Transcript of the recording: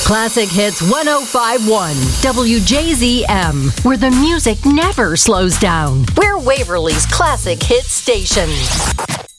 Classic Hits 105.1 WJZM, where the music never slows down. We're Waverly's Classic Hits station.